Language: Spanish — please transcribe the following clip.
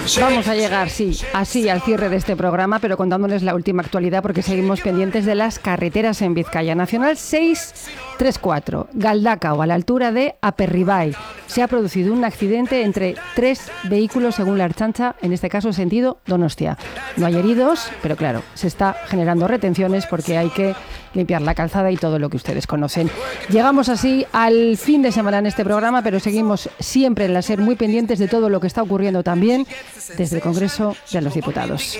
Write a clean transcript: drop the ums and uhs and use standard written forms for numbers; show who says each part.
Speaker 1: Vamos a llegar, sí, así al cierre de este programa, pero contándoles la última actualidad porque seguimos pendientes de las carreteras en Vizcaya. Nacional 634, Galdacao, a la altura de Aperribay. Se ha producido un accidente entre 3 vehículos según la Ertzaintza, en este caso sentido Donostia. No hay heridos, pero claro, se está generando retenciones porque hay que limpiar la calzada y todo lo que ustedes conocen. Llegamos así al fin de semana en este programa, pero seguimos siempre en la SER muy pendientes de todo lo que está ocurriendo también desde el Congreso de los Diputados.